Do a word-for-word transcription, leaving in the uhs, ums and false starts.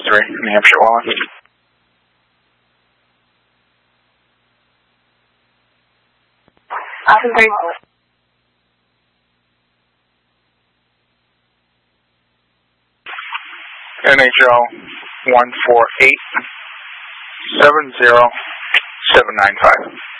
three, New Hampshire Wallen. Austin three. N H L one four eight seven zero seven nine five.